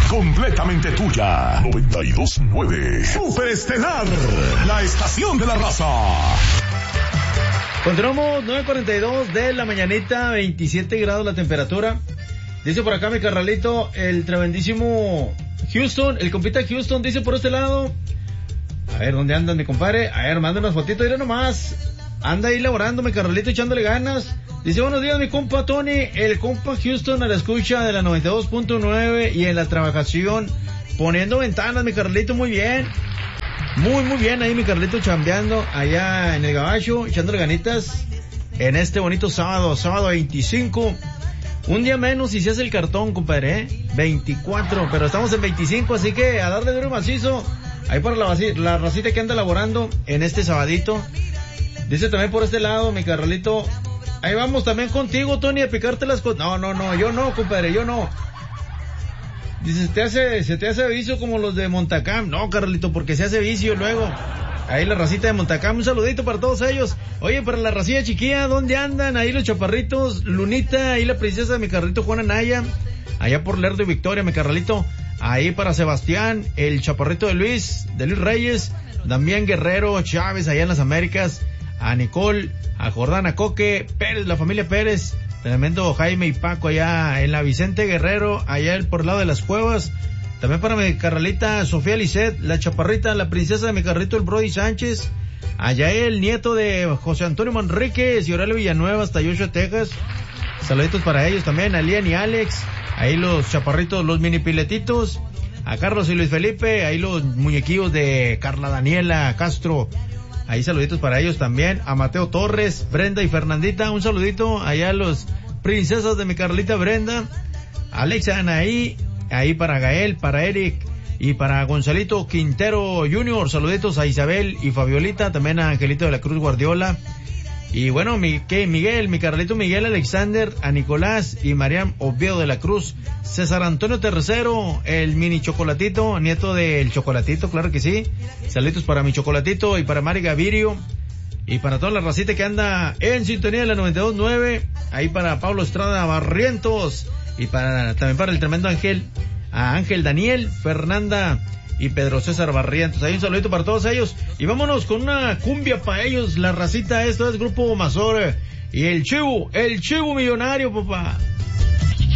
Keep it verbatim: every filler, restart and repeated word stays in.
completamente tuya. noventa y dos punto nueve Super Estelar, la estación de la raza. Continuamos, nueve cuarenta y dos de la mañanita, veintisiete grados la temperatura. Dice por acá mi carnalito, el tremendísimo Houston, el compita Houston, dice por este lado. A ver, ¿dónde andan mi compadre? A ver, manda unas fotitos, mira nomás. Anda ahí laborando mi carnalito, echándole ganas. Dice, buenos días mi compa Tony, el compa Houston a la escucha de la noventa y dos punto nueve y en la trabajación, poniendo ventanas mi carnalito, muy bien. Muy, muy bien ahí mi carnalito chambeando allá en el gabacho, echándole ganitas en este bonito sábado, sábado veinticinco. Un día menos y se hace el cartón, compadre, ¿eh? veinticuatro, pero estamos en veinticinco, así que a darle duro macizo. Ahí para la, la racita que anda laborando en este sabadito. Dice también por este lado, mi carnalito, ahí vamos también contigo, Tony, a picarte las cosas. No, no, no, yo no, compadre, yo no. Dice, se te hace, se te hace vicio como los de Montacam. No, carnalito, porque se hace vicio luego. Ahí la racita de Montacam, un saludito para todos ellos. Oye, para la racilla chiquilla, ¿dónde andan? Ahí los chaparritos, Lunita, ahí la princesa de mi carnalito Juana Naya, allá por Lerdo y Victoria, mi carnalito. Ahí para Sebastián, el chaparrito de Luis, de Luis Reyes, Damián Guerrero, Chávez, allá en las Américas, a Nicole, a Jordana Coque, Pérez, la familia Pérez, tremendo Jaime y Paco allá en la Vicente Guerrero, allá por el lado de las Cuevas. También para mi carnalita Sofía Lisset, la chaparrita, la princesa de mi carrito, el Brody Sánchez. Allá el nieto de José Antonio Manríquez y Aurelio Villanueva hasta Joshua, Texas. Saluditos para ellos también, a Lian y Alex. Ahí los chaparritos, los mini piletitos. A Carlos y Luis Felipe. Ahí los muñequillos de Carla Daniela Castro. Ahí saluditos para ellos también. A Mateo Torres, Brenda y Fernandita. Un saludito allá a los princesas de mi Carlita Brenda. Alexa Anaí. Ahí para Gael, para Eric y para Gonzalito Quintero junior Saluditos a Isabel y Fabiolita, también a Angelito de la Cruz Guardiola. Y bueno, mi, ¿qué? Miguel, mi Carlito Miguel Alexander, a Nicolás y Mariam Oviedo de la Cruz, César Antonio Tercero, el mini Chocolatito, nieto del Chocolatito, claro que sí. Saluditos para mi Chocolatito y para Mari Gavirio. Y para toda la racita que anda en sintonía de la noventa y dos punto nueve, ahí para Pablo Estrada Barrientos. Y para, también para el tremendo Ángel, a Ángel Daniel, Fernanda y Pedro César Barrientos. Ahí un saludito para todos ellos. Y vámonos con una cumbia para ellos, la racita. Esto es Grupo Mazor y el Chivo, el Chivo Millonario, papá.